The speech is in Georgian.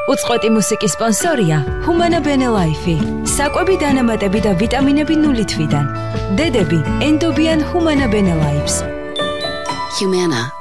უწყვეტი მუსიკის სპონსორია Humana Bene Life. საკვები დანამატები და ვიტამინები 0 თვიდან. დედები ენდობიან Humana Bene Lives. Humana.